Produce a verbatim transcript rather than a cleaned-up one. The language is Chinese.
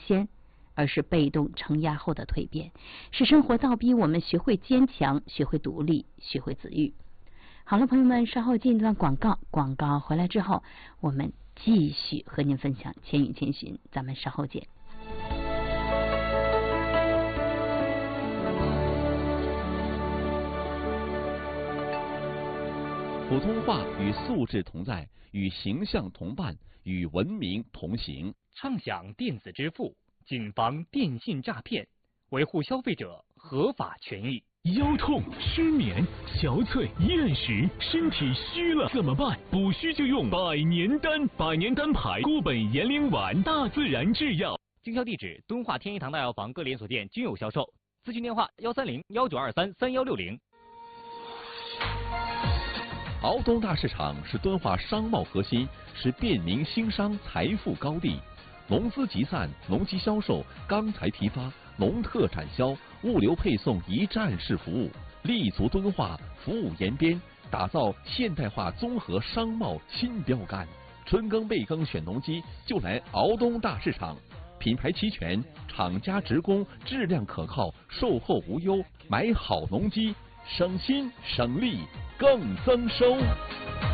先，而是被动承压后的蜕变，是生活倒逼我们学会坚强，学会独立，学会自愈。好了，朋友们，稍后进一段广告，广告回来之后，我们继续和您分享《千与千寻》，咱们稍后见。 普通话与素质同在，与形象同伴，与文明同行。 畅享电子支付，谨防电信诈骗，维护消费者合法权益。 腰痛、失眠、憔悴、厌食，身体虚了怎么办？补虚就用百年丹，百年丹牌固本延龄丸，大自然制药。 经销地址：敦化天一堂大药房各连锁店均有销售。咨询电话：幺三零幺九二三三幺六零。 敖东大市场是敦化商贸核心，是便民兴商财富高地。农资集散、农机销售、钢材批发、农特展销、物流配送一站式服务，立足敦化，服务延边，打造现代化综合商贸新标杆。春耕备耕选农机，就来敖东大市场。品牌齐全，厂家直供，质量可靠，售后无忧。买好农机，省心省力更增收。